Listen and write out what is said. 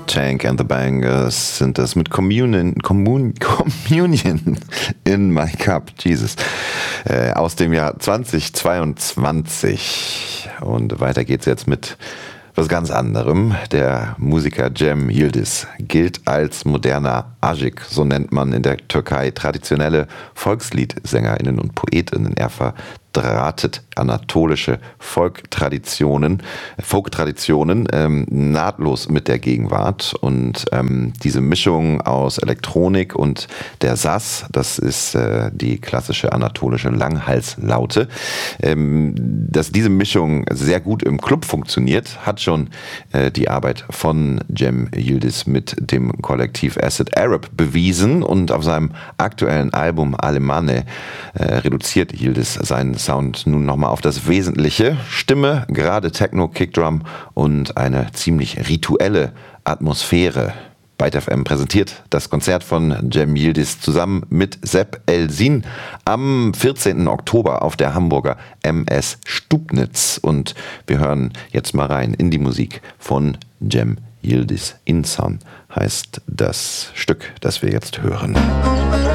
Tank and the Bangers sind das mit Communion in My Cup, Jesus, aus dem Jahr 2022. Und weiter geht's jetzt mit was ganz anderem. Der Musiker Cem Yildiz gilt als moderner Aşık, so nennt man in der Türkei traditionelle Volksliedsängerinnen und Poetinnen. Er verdrahtet anatolische Folktraditionen nahtlos mit der Gegenwart. Und diese Mischung aus Elektronik und der Saz, das ist die klassische anatolische Langhalslaute, dass diese Mischung sehr gut im Club funktioniert, hat schon die Arbeit von Cem Yildiz mit dem Kollektiv Acid Arab bewiesen. Und auf seinem aktuellen Album Alemane reduziert Yildiz seinen Sound nun nochmal auf das Wesentliche. Stimme, gerade Techno, Kickdrum und eine ziemlich rituelle Atmosphäre. Byte FM präsentiert das Konzert von Cem Yildiz zusammen mit Sepp Elsin am 14. Oktober auf der Hamburger MS Stubnitz. Und wir hören jetzt mal rein in die Musik von Cem Yildiz. Insan heißt das Stück, das wir jetzt hören.